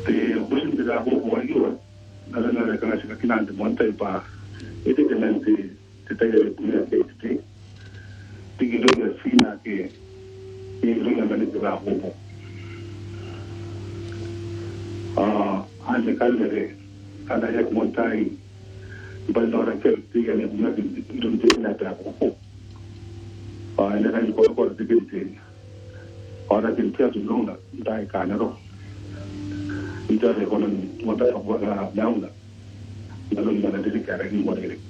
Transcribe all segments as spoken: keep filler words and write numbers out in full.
te busin de la bo bo yo na na na kana sika kina de monta pa ete que mente te te de punya ke te te que lo fina que que lo na de la bo bo ah ande kalere ana ya monta i pa no ra ke te que le na de lo de na ta bo bo ah ene ka ko ko te que te ora que te tu no na dai kana ro ita de con monta ko la nauna na lo na de que ara ni mo de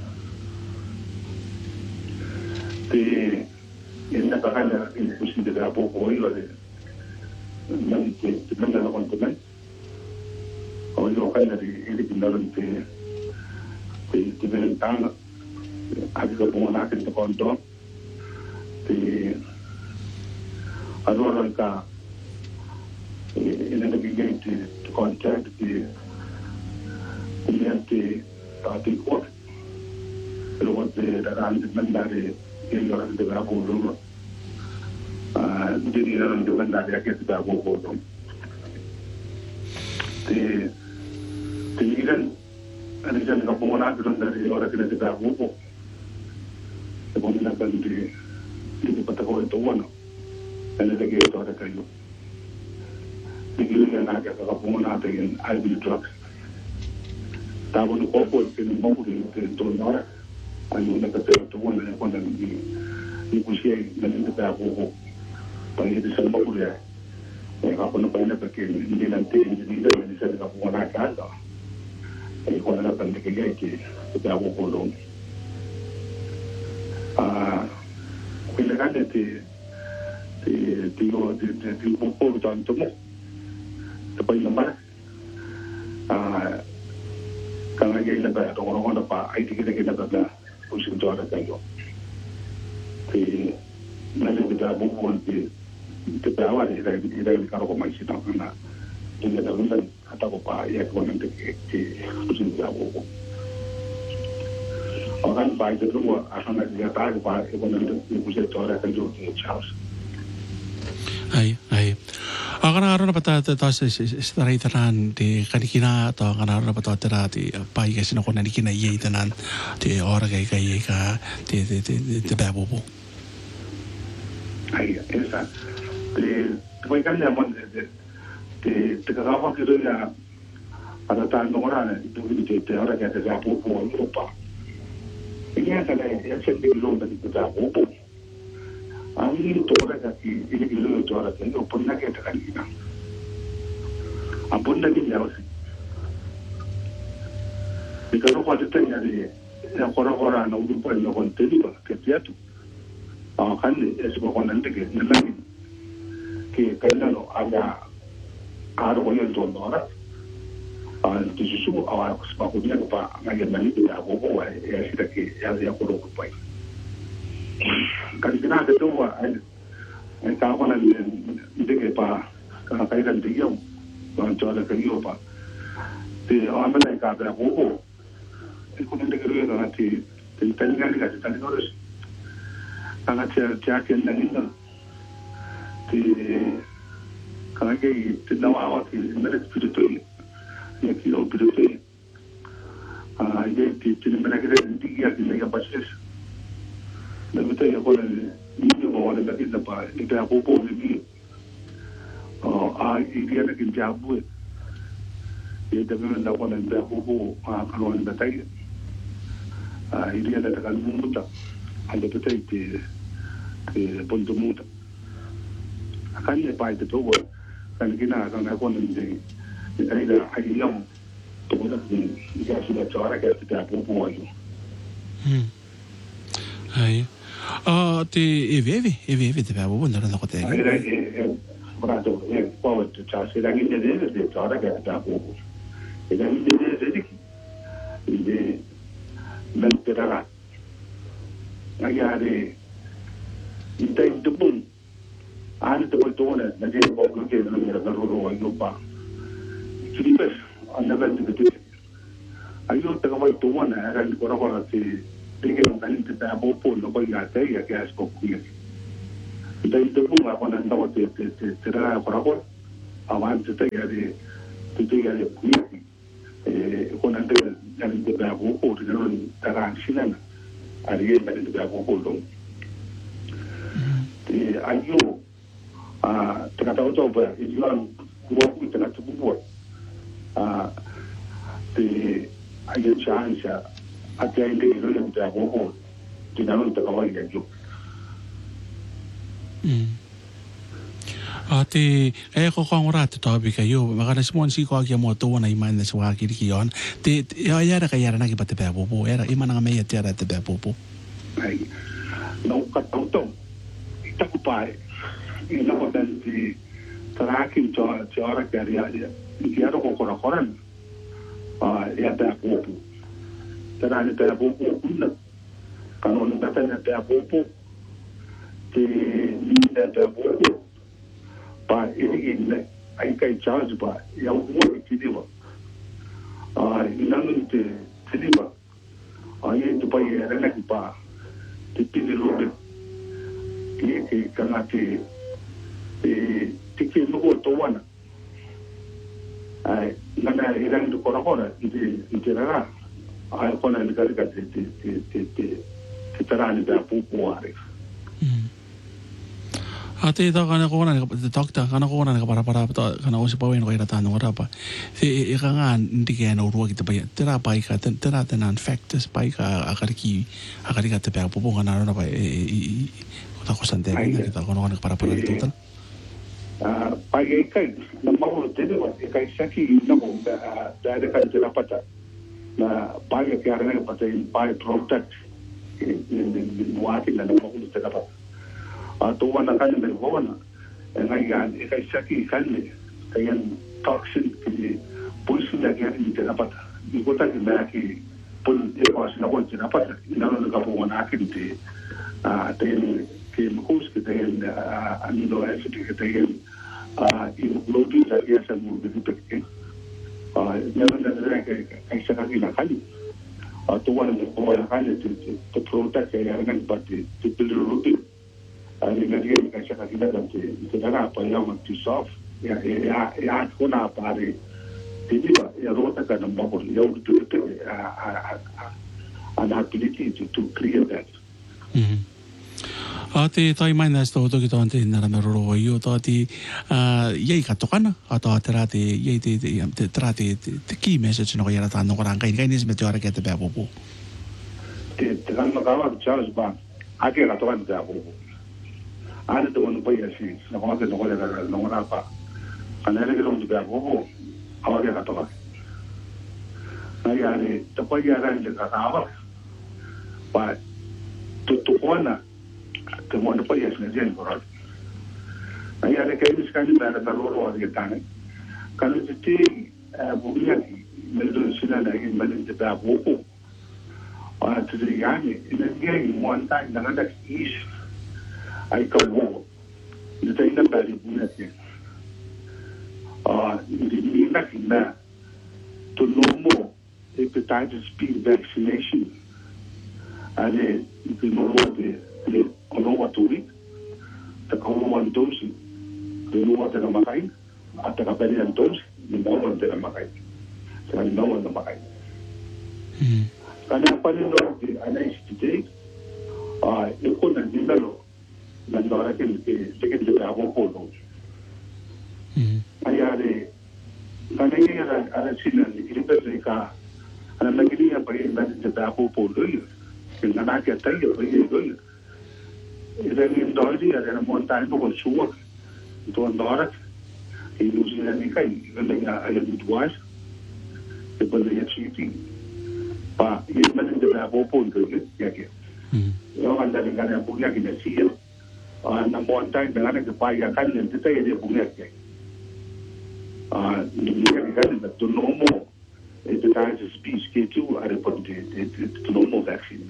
te en la pagana en cusi de la poco hoy lo de man que te manda la cuenta o yo kana de ele que no te te te ven tan a que como na que te conto te allora ka en el que te te contact te cliente a ti o pero cuando te darán de mandare el lo de la poco ah dirían de mandare que te da poco te te miran a nivel de comuna que donde se ahora que te da poco te ponen a cantar y pata con todo bueno en el que yo ahora que yo y que na que la comuna te en I B truck ta bueno poco que no poco de todo ahora hay una que te todo bueno cuando ni ni pusie na te da poco para ir de salvo por ya e ka pono para porque ni la te ni de se la comuna casa e quando la prende che che te da poco lo ah quelle grandi ti ti ti lo ti ti un po' tanto mo e poi non male ah kana che la per ora quando pa ai ti che che la per usi to ara kai yo ti na le da bu bu ti ti pa wa ti da ti da ka ro mai si ta na ti da mun da ata ko pa ya ko nan te che usi da bu bu orang pa itu tu akan dia tahu pa itu nanti bisa cara kerja di Charles. Ai ai. Agora agora pata ta se starai tanan de kanikina to agora agora pata tera di pai ke sino kona nikina ye tanan de ora ke ke ye ka de de de de babobo. Ai esa. De poi kan ya mon de de de ka fa ke ya para ta no ora tu de de ora ke te babobo no pa. Ini asa le ya se de lo de babobo. Ani to ora ke ini ke lo to ora ke no ponna ke ta kanikina. Apun lagi ya sih. Kalau kau ada tanya dia, yang orang-orang nak udah pernah nak konten juga, kerja tu. Ah kan, esok kau nanti ke, nanti ke kerana lo ada ada orang tu orang. Ah tu susu awak sebab dia apa ngajar mani dia apa apa, ya sih tak ke, ya dia kau lupa. Kan kita ada tu apa, eh kau nanti dia ke apa, kalau kau kan dia, orang tu ada kerja apa. Di orang mana yang ada apa. Ko nende kero na ti ti tanga ni ka tanga no res anga cha cha ke na ni no ti kana ke ti na wa ti mele spirito ni ki o spirito ah ye ti ti mele ke ti ya ti ya pases na mete ya ko ni ni mo wa na ti na pa ni ta po po ni oh ah i dia na ki jabu ye ta me na ko na ta po po ah ko na ta ah ini ada tekan muda ada betul di di ponto muda akan dia pai itu tu kan kita akan aku nanti ini ada ayam tu ada di dia sudah cara kita tidak apa-apa itu hmm ai ah ti evevi evevi te babo bunda na kote ai ai berarti eh bawa tu cara sedang ini dia dia cara kita tidak apa-apa sedang ini dia jadi ini menterara agare ita itu pun ada betul betul na jadi bawa ke dalam negara baru itu pak jadi anda kan betul ayo tengah itu mana kan orang-orang si dengan kan kita bawa pun apa yang ada ya gas kopi ita itu pun apa nanda waktu terara orang-orang awan kita jadi te te ya le kuiki e ko na te na te ba ko ko te no ta ran sinana ari e ba te ba ko ko lo te ayo a te ka tau tau pa i yuan kua kui te ka tuku kua a te ayo chance a te ai te i roi te a koko te nanu te kawai a yu a te e ko ko ngora te topi ka yo magana simon si ko ki mo to na i mana so ki ki on te ya ya ka ya na ki pa te pa popo era i mana me ya te ara te pa popo ai no ka tau tau i taku pai i na ko tan ti tracking to to ora ka ria i ki aro ko ko koran a ya ta popo tara ni ta popo kuna kano ni ta ta popo te ni ta popo pa i ne ai kai charge pa ya u ki diwa a inanu te te diwa a ye tu pa ye rena ki pa te pini robe ki ki kana te e te ki no to wana ai nana irang tu kora kora ite ite rara ai kona ni ka te te te te te te tarani da pu pu are a te ta kana ko na te doctor kana ko na ka para para ta kana o se pa wen ko ira ta no rapa te e ka nga ndi ke no ro ki te pa te ra pa ka te ra te nan factors pa ka a ka ki a ka te pa po kana na pa e ta ko san te ki ta ko na para para total a pa e kai na mo te de wa e kai saki na mo da da de ka te la pata na pa e ka na pa te pa protect ni mo ati na mo te la pata a to wana ka ni ho wana e ngai ga e kai saki ka ni kai an toxin ki pulsu da ga ni te na pata ni ko ta ki na ki pul e ko sina ko te na pata na no ka po wana ki te a te ki mo ko ki te a ni do e te ki te a i lo ti da ya sa mo de te ki a ya na da ka kai saka ki na ka ni a to wana ko wana ka ni te te protect ya ga ni pa te te te ali na dia ka saka kila da te te dara pa ya ma ti sof ya ya ya ko na pare te diva ya rota ka na mo ko ya u tu te a an ability to to clear that mhm a te tai mai na sto to ki to ante na na ro yo to ti a ye ka to kana a to tra te ye te te tra te te ki message no ya ta no ran kai kai ni me te ora ke te ba bo te te kan ma ka wa Charles ba a ke ka to kan ta bo ana to no pai asi na ko te no le ga no na pa ana le ko te bo bo a ke ka to ka na ya le to pai ya ran le ka ka ba to to ona te mo no pai asi ne jen ko ra na ya le ke ni ska ni ba na ro ro ya ta ne ka no te te bo ya me do sina na i me te ba bo bo a te ya ni ina ge mo anta na na is ai ka wo ni te ina pari buna te ah ni na kina to no more hepatitis B vaccination ale ni no more de le ono waturi te ko mo dosi de no te na makai ata ka pere dosi ni no te na makai te ni no na makai mhm kana pa ni no de ana istite ah e ko na ni no na ndora ke ke ke ke te abo ko no mhm ayare kana ni ara ara sina ni ki pe se ka ana na ki ni pa ni na te abo po do yo ke na na ke ta yo yo yo e re ni ndora di ara na montagne ko suwa to ndora e lu si na ni kai ke na ya ai du twice e pa ni chi ti pa e na te abo po do yo ya ke mhm yo anda ni kana po ya ki na si ah na montagne na na ke pa ya kan ni te te de po ya ke ah ni ya ka ni to no mo e te ta se speech ke tu are po de to no mo vaccine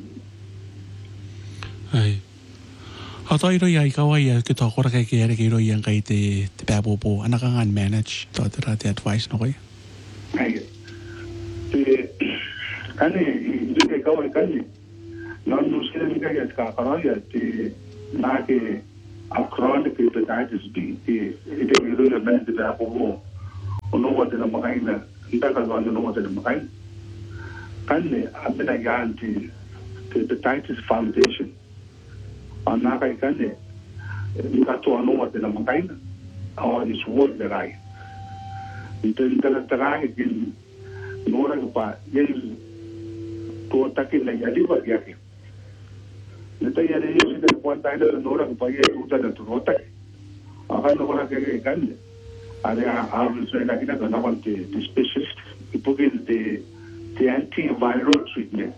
ai a tai ro ya ka wa ya ke to ko ra ke ke ke ro yang kai te te ba bo bo ana ka ngan manage to te ra te advice no ko ai te kani i te ka wa kani no no se ni ka ya ka ka ya te na ke a chronic hepatitis B te te ro ya men te ba bo o no wa te na makaina nda ka lo no te na makaina kanne amena yanti te the Titus Foundation ana kai kanne ni ka to no te na makaina au is work the right ite ite ta ra ke no ra pa ye to ta ke na yali ba ya ke neta ya le yo se cuenta ina no ra pa ye tu ta tu rota aga no ra ke kanne are a se na kina na van te specialist ipogen te te antiviral treatment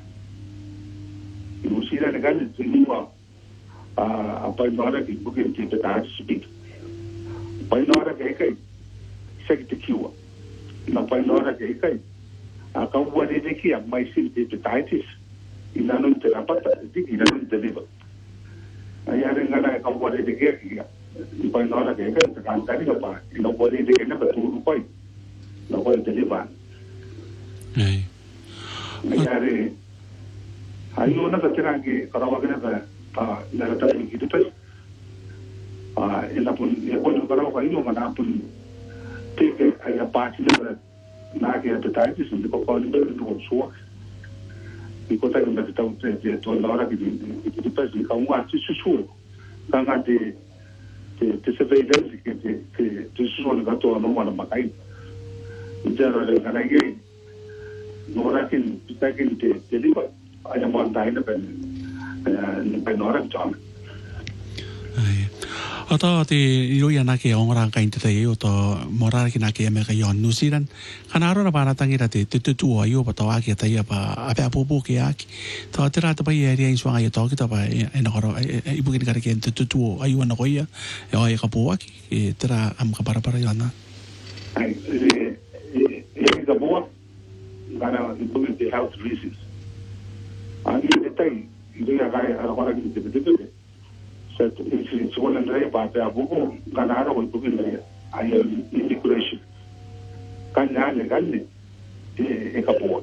you see that again it's new a pa no ra ke ipogen te ta speak pa no ra ke kai second cure na pa no ra ke kai a ka wa de ki a mai sin te hepatitis ina no te rapata ti ina no te liver ai are ngana ka wa de ke ki pa no ra ke kai ta kan ta ni pa ina wa de ke na pa tu pai na wa te liver ai ai are ai no na ka tira ke ka wa ke na pa na ta ni ki te ah ina pun e ko no ka wa ino mana pun te ke ai a pa ti na na ke hepatitis ni ko ko ni be no so i ko ta ni ta ta te to la ora ki ki pa ni ka wa ti su su ka nga te te te surveillance ke te te te su no ga to no ma ma kai ja ro le kana ye no ra ki ta ki te te li ba ai ma ta ina ben ni pe no ra ta ai ata te iro ya na ke ongara ka inte te o to morara ki na ke me ka yon New Zealand kana ro na para tangira te te tu o yo pa to aki ta ya pa apa popo ke aki to te ra ta pa ye ri swanga ye to ki ta pa e na ro e bu ki ka ke te tu o ayu na ko ya e o ye ka po aki e te ra am ka para para yana ai e e ka bo kana bu ki health reasons ani te tai ndo ya ga ara para ki te te te set it's one and three but a buko ganara ko buko ne ai integration kan ya ne kan ne e ka po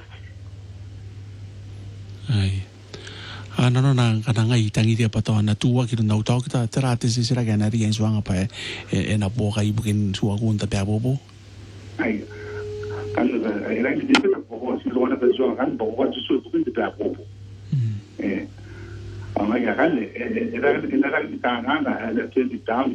ai ana no na kana ngai tangi dia pato na tua ki no to kita tera te se sira kana ri en swanga pa e na po kai bukin suwa kun ta pa bobo ai kan ai la ki te po si lo na pe so kan po ko su bukin te pa bobo eh ama ya kale era era ka nganga ele te di town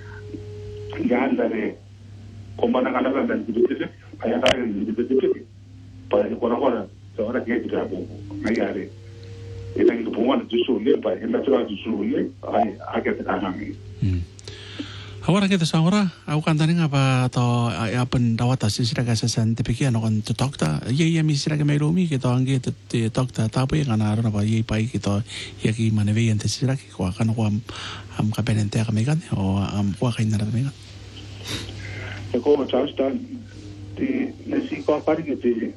ya ndare komba na kana kana di di aya ka di di di pa ko na ko to ora ke di rabo ai are era ni po wana di so le pa ena tra di so le ai ake ta kana ngi awara ke ta sangora au kan tani ngapa to ya pen dawata sisira ka sasan te piki ano kan to dokta ye ye mi sira ka meromi ke to ange te dokta ta pa ngana ro pa ye pai ke to ye ki maneve ente sira ki ko kan ko am am ka penente ka megan o am ko ka inara megan e ko ta sta ti ne si ko pa ke ti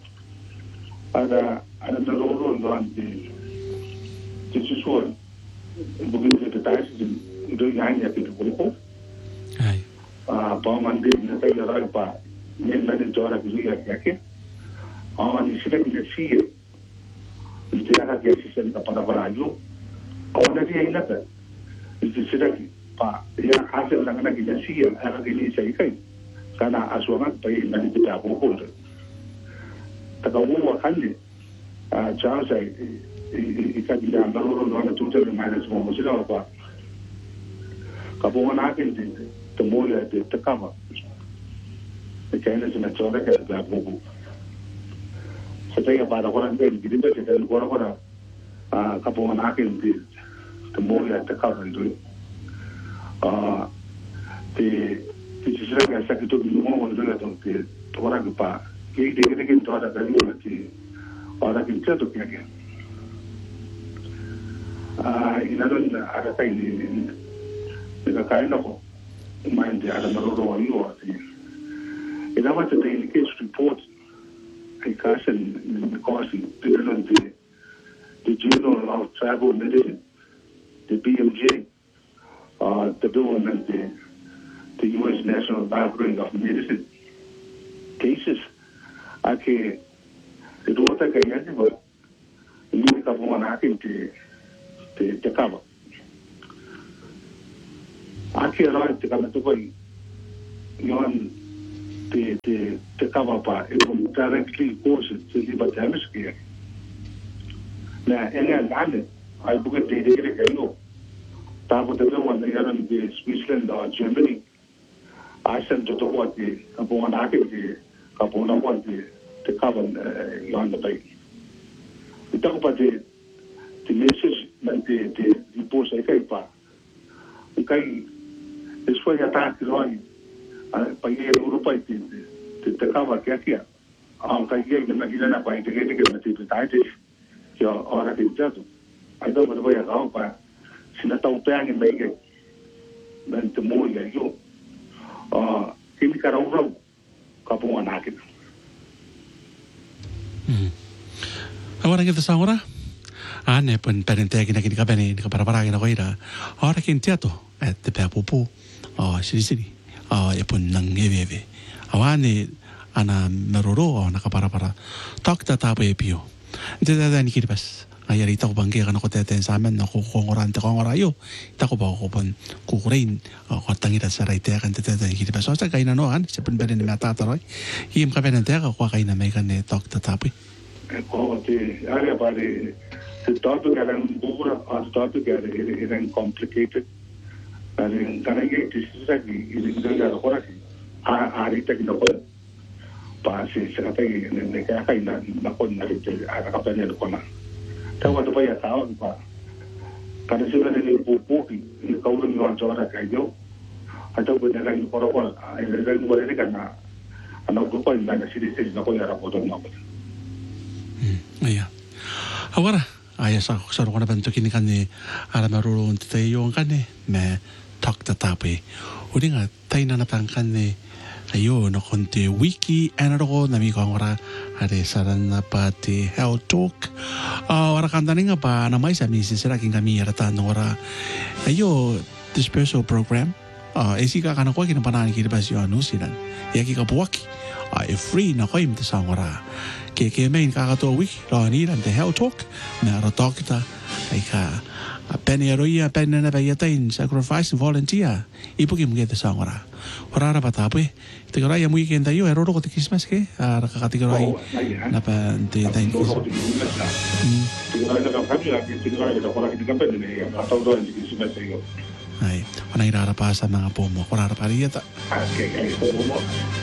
ada ada no ro no ante ti su so bugin te ta si do ya ya ke ko ai ah pa man de na ta ya pa ne na de jora bi ya ya ke ah ni sira ni si ni te ha ke si se ta para para yo o na dia ina ta ni sira ki pa ya ha se na na ki ya si ya ha ke ni sai kai kana aswa pa ina ni ta ko ko ta ka wo kan ni ah cha sai i ka di da ro ro na tu te mai na mo mo sira pa ka po na ke ni te mole te te kama e ka ina sina tsora ka da bobo se te pa da koran de di de te ko ko ra a ka po na ke ni te mole te kama ndo a te te sira ka sa ke to ni mo mo ndo la to te to ra ka pa ke de ke ke to da ka ni te ora ke te to ke ke a ina do na ara ka ni ni ka ka ina ko mind the other Maroro and you are the in our daily case report a person in the course the the Journal of Travel Medicine, the B M J, uh the doing and the the U S National Library of Medicine cases ake the water can anyway you can one hacking to to to cover ake ra te kana to koi yon te te te kama pa e ko directly cause te liba damage ke na ene lande ai buke te de ke kaino ta ko te mo na yaran de Switzerland or Germany ai sen to to what the ka po na ke ke ka po na what the te carbon yon the bay ita ko pa te te message na te te di po sai kai pa kai es foi ata ki roi pa ye Europa te te te kama ke kia a kai ye na ki na pa te ke te ke te tai te yo ora ke jato ai do mo voy a ga pa sina tau pe ang mai ke dan te mo ya yo a kimi ka rau rau ka po ana ke mm ahora que te ahora ane pun penente que na que ka bene ka para para que na koira ahora que entiato at te pe pupu a siri siri a e pun nang eve awane ana meroro na ka para para tak ta ta pe pio te te ni kirpas ai ari ta ko bange kana ko te te sa men na ko ko ngoran te ko ngora yo ta ko ba ko pun ku rein ko tangira sa rai te kan te te ni kirpas so ta kaina no an se pun bene na ta ta roi him ka bene te ko kaina me kan ne tak ta ta pe ko te area pa de the topic around bura or topic around complicated and kana ye tisaki is inga hora ki a a rita ki no pa se se ka te ne ka ka ina na ko na rita a ka pa ne ko na ta wa to pa ya ta pa kana se ka ne pu pu ki ni ka u ni wa jo ra ka yo a to ko ne ka ni ko ro ko a ne ka ni ko ne ka na ana ko pa ina si se na ko ya ra ko to na ko iya ahora ai sa sa ro na bento kini kan ni ara maruru te yo kan ni me tak ta tape uringa taina na tang kan ni ayo no konte wiki anaro na mi ko ora are saran na pati health talk a ora kan taninga pa na mai sa mi sira kin kami ara ta no ora ayo this special program a esi ka kana ko kin panan ki ba si anu siran ya ki ka buaki a free na ko im te sa ora ke ke main ka to wiki ro ni ran te health talk na ra talk ta ai ka a penny aroia penny na ba yatain sacrifice volunteer ipo ki mge te sa ora ora ra pata pe te ora ya muy que enda yo ero ro te kismas ke ara ka te ora na pa te ta in kis te ora na ka family ki te ora ka ora ki ka pe ne a tau do ni kismas yo ai ona ira ra pa sa mga pomo ora ra pa ria ta a ke ke pomo